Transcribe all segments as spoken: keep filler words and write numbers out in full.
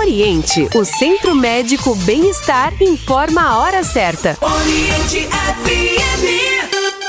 Oriente, o Centro Médico Bem-Estar, informa a hora certa. Oriente F M.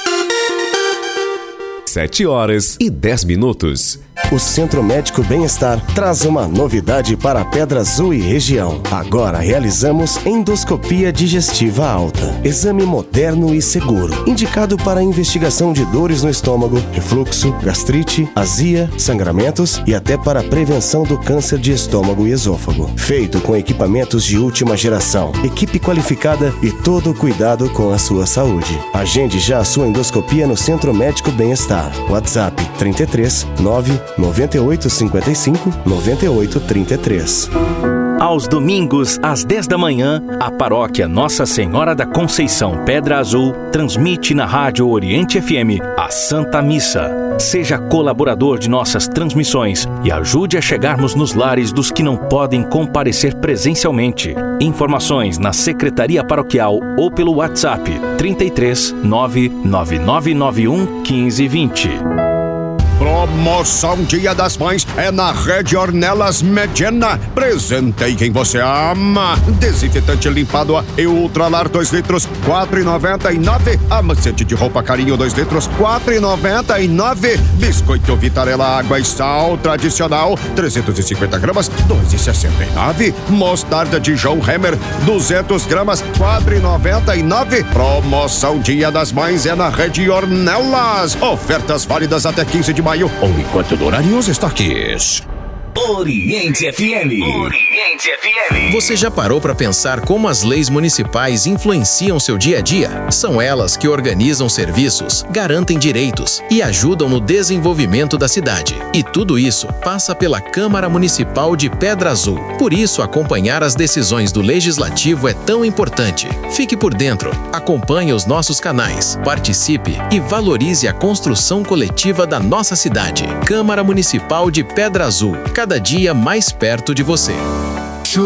Sete horas e dez minutos. O Centro Médico Bem-Estar traz uma novidade para a Pedra Azul e região. Agora realizamos endoscopia digestiva alta. Exame moderno e seguro, indicado para investigação de dores no estômago, refluxo, gastrite, azia, sangramentos e até para prevenção do câncer de estômago e esôfago. Feito com equipamentos de última geração, equipe qualificada e todo o cuidado com a sua saúde. Agende já a sua endoscopia no Centro Médico Bem-Estar. WhatsApp trinta e três, nove noventa e oito, cinquenta e cinco, noventa e oito, trinta e três. Aos domingos, às dez da manhã, a paróquia Nossa Senhora da Conceição Pedra Azul transmite na Rádio Oriente F M a Santa Missa. Seja colaborador de nossas transmissões e ajude a chegarmos nos lares dos que não podem comparecer presencialmente. Informações na Secretaria Paroquial ou pelo WhatsApp trinta e três, nove nove nove nove um, quinze, vinte. Promoção Dia das Mães é na Rede Ornelas Medina. Presentei quem você ama. Desinfetante limpador e Ultralar dois litros, quatro reais e noventa e nove centavos. Amaciante de roupa Carinho dois litros, quatro reais e noventa e nove centavos. Biscoito Vitarella Água e Sal Tradicional, trezentos e cinquenta gramas, dois reais e sessenta e nove centavos. Mostarda de João Hammer, duzentas gramas, quatro reais e noventa e nove centavos. Promoção Dia das Mães é na Rede Ornelas. Ofertas válidas até quinze de maio ou enquanto durarem os estoques. Oriente F M. Oriente F M. Você já parou para pensar como as leis municipais influenciam seu dia a dia? São elas que organizam serviços, garantem direitos e ajudam no desenvolvimento da cidade. E tudo isso passa pela Câmara Municipal de Pedra Azul. Por isso, acompanhar as decisões do Legislativo é tão importante. Fique por dentro, acompanhe os nossos canais, participe e valorize a construção coletiva da nossa cidade. Câmara Municipal de Pedra Azul. Cada dia mais perto de você.